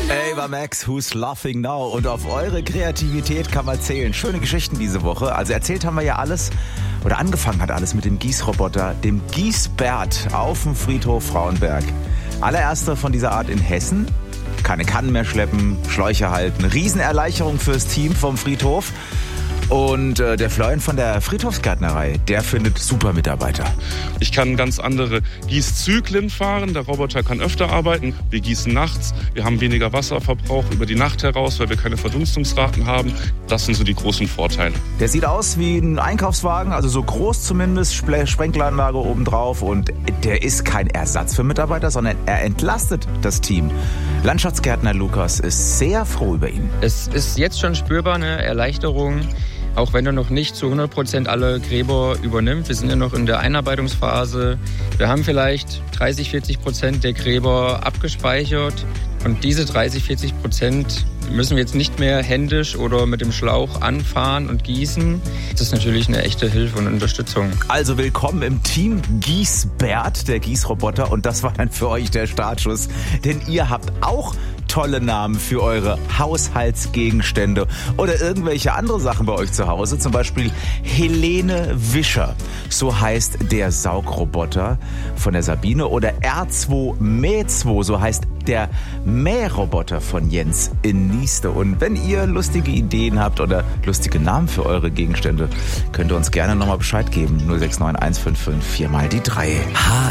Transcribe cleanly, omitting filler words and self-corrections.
Ava Max, Who's Laughing Now? Und auf eure Kreativität kann man zählen. Schöne Geschichten diese Woche. Also erzählt haben wir ja alles, oder angefangen hat alles mit dem Gießroboter, dem Gießbert auf dem Friedhof Frauenberg. Allererster von dieser Art in Hessen. Keine Kannen mehr schleppen, Schläuche halten. Riesenerleichterung fürs Team vom Friedhof. Und der Florian von der Friedhofsgärtnerei, der findet super Mitarbeiter. Ich kann ganz andere Gießzyklen fahren. Der Roboter kann öfter arbeiten. Wir gießen nachts. Wir haben weniger Wasserverbrauch über die Nacht heraus, weil wir keine Verdunstungsraten haben. Das sind so die großen Vorteile. Der sieht aus wie ein Einkaufswagen, also so groß zumindest, Sprenkleranlage obendrauf. Und der ist kein Ersatz für Mitarbeiter, sondern er entlastet das Team. Landschaftsgärtner Lukas ist sehr froh über ihn. Es ist jetzt schon spürbar eine Erleichterung, auch wenn er noch nicht zu 100% alle Gräber übernimmt. Wir sind ja noch in der Einarbeitungsphase. Wir haben vielleicht 30-40% der Gräber abgespeichert. Und diese 30-40% müssen wir jetzt nicht mehr händisch oder mit dem Schlauch anfahren und gießen. Das ist natürlich eine echte Hilfe und Unterstützung. Also willkommen im Team Gießbert, der Gießroboter. Und das war dann für euch der Startschuss. Denn ihr habt auch tolle Namen für eure Haushaltsgegenstände oder irgendwelche andere Sachen bei euch zu Hause. Zum Beispiel Helene Wischer, so heißt der Saugroboter von der Sabine. Oder R2-Mäh2, so heißt der Mähroboter von Jens in Nieste. Und wenn ihr lustige Ideen habt oder lustige Namen für eure Gegenstände, könnt ihr uns gerne nochmal Bescheid geben. 069 155 4 mal die 3.